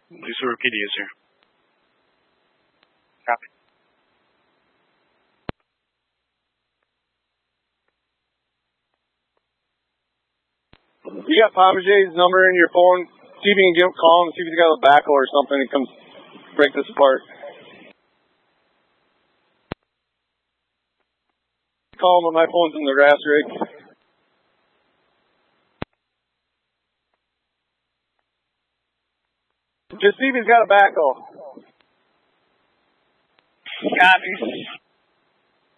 Leeser PD is here. Copy. You got Pomegay's number in your phone. See if you can call him, see if he's got a backhoe or something and come break this apart. Call him, but my phone's in the grass rig. Just see if he's got a backhoe. Copy.